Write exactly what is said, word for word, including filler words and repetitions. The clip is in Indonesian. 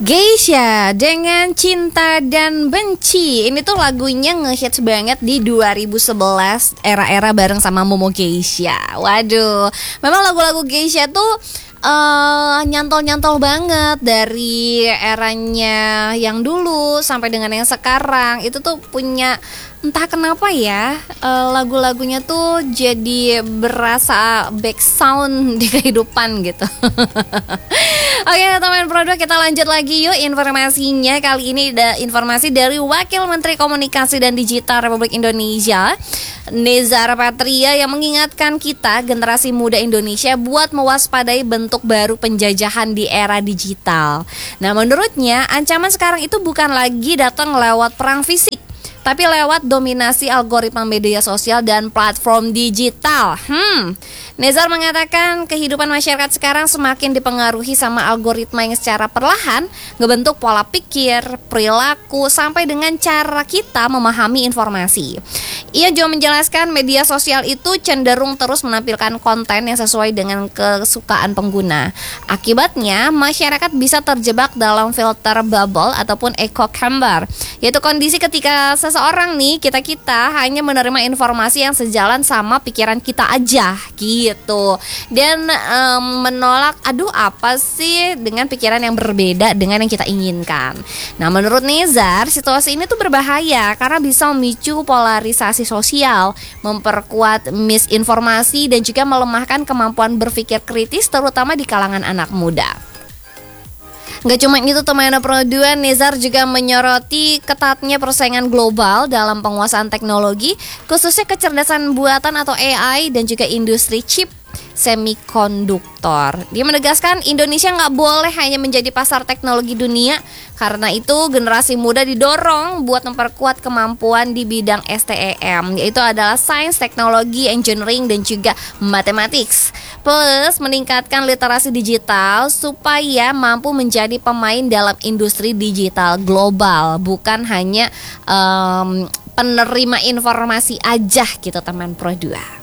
Geisha dengan Cinta dan Benci. Ini tuh lagunya ngehits banget di dua ribu sebelas, era-era bareng sama Momo Geisha. Waduh, memang lagu-lagu Geisha tuh uh, nyantol-nyantol banget. Dari eranya yang dulu sampai dengan yang sekarang. Itu tuh punya, entah kenapa ya, uh, lagu-lagunya tuh jadi berasa back sound di kehidupan gitu. Oke teman produk, kita lanjut lagi yuk informasinya. Kali ini ada informasi dari Wakil Menteri Komunikasi dan Digital Republik Indonesia, Nezar Patria, yang mengingatkan kita generasi muda Indonesia buat mewaspadai bentuk baru penjajahan di era digital. Nah, menurutnya ancaman sekarang itu bukan lagi datang lewat perang fisik, tapi lewat dominasi algoritma media sosial dan platform digital. Hmm, Nezar mengatakan kehidupan masyarakat sekarang semakin dipengaruhi sama algoritma yang secara perlahan ngebentuk pola pikir, perilaku, sampai dengan cara kita memahami informasi. Ia juga menjelaskan media sosial itu cenderung terus menampilkan konten yang sesuai dengan kesukaan pengguna. Akibatnya, masyarakat bisa terjebak dalam filter bubble ataupun echo chamber, yaitu kondisi ketika seseorang nih, kita-kita hanya menerima informasi yang sejalan sama pikiran kita aja gitu. Dan um, menolak, aduh apa sih dengan pikiran yang berbeda dengan yang kita inginkan. Nah, menurut Nezar, situasi ini tuh berbahaya karena bisa memicu polarisasi sosial, memperkuat misinformasi, dan juga melemahkan kemampuan berpikir kritis terutama di kalangan anak muda. Gak cuma itu teman produen, Nezar juga menyoroti ketatnya persaingan global dalam penguasaan teknologi, khususnya kecerdasan buatan atau A I dan juga industri chip semikonduktor. Dia menegaskan Indonesia nggak boleh hanya menjadi pasar teknologi dunia. Karena itu generasi muda didorong buat memperkuat kemampuan di bidang S T E M, yaitu adalah Sains, Teknologi, Engineering, dan juga Mathematics. Plus meningkatkan literasi digital supaya mampu menjadi pemain dalam industri digital global, bukan hanya um, penerima informasi aja gitu teman Pro dua.